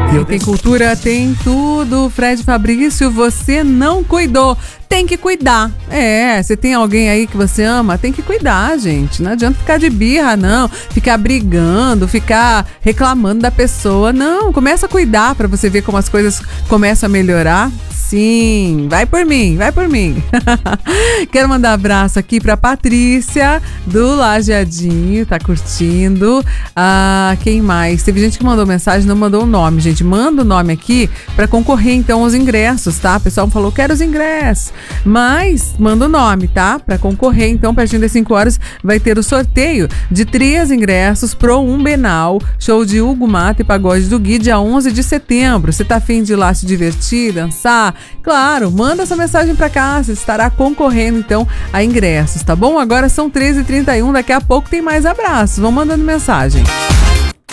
Tem cultura, tem tudo. Fred Fabrício, você não cuidou. Tem que cuidar. Você tem alguém aí que você ama? Tem que cuidar, gente. Não adianta ficar de birra, não. Ficar brigando, ficar reclamando da pessoa. Não, começa a cuidar pra você ver como as coisas começam a melhorar. Sim, vai por mim, vai por mim. Quero mandar um abraço aqui pra Patrícia do Lajeadinho, tá curtindo. Quem mais? Teve gente que mandou mensagem, não mandou o nome, gente. Manda o nome aqui pra concorrer então aos ingressos, tá? O pessoal falou, quero os ingressos. Mas manda o nome, tá? Pra concorrer, então, pertinho das 5 horas, vai ter o sorteio de 3 ingressos pro Umbenal, show de Hugo Mata e Pagode do Gui, dia 11 de setembro. Você tá afim de ir lá se divertir, dançar? Claro, manda essa mensagem pra cá, você estará concorrendo então a ingressos, tá bom? Agora são 13h31, daqui a pouco tem mais abraços, vão mandando mensagem.